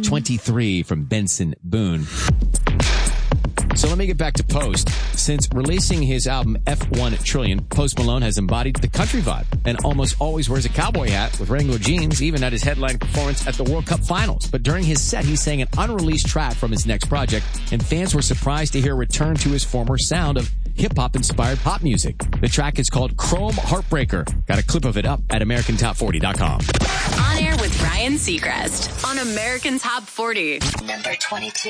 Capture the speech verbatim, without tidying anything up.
twenty-three from Benson Boone. So let me get back to Post. Since releasing his album F one Trillion, Post Malone has embodied the country vibe and almost always wears a cowboy hat with Wrangler jeans, even at his headline performance at the World Cup Finals. But during his set, he sang an unreleased track from his next project, and fans were surprised to hear a return to his former sound of hip-hop inspired pop music. The track is called Chrome Heartbreaker. Got a clip of it up at American Top forty dot com. On air with Ryan Seacrest on American Top forty. Number twenty-two.